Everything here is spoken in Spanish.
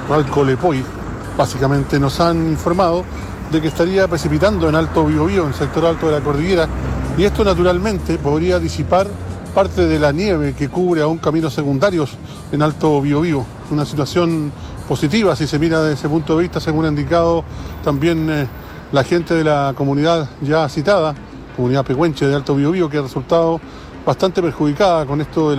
Colepoy, básicamente nos han informado de que estaría precipitando en Alto Biobío, en el sector alto de la cordillera, y esto naturalmente podría disipar parte de la nieve que cubre aún caminos secundarios en Alto Biobío. Una situación positiva si se mira desde ese punto de vista, según ha indicado también la gente de la comunidad ya citada, comunidad pehuenche de Alto Biobío, que ha resultado bastante perjudicada con esto de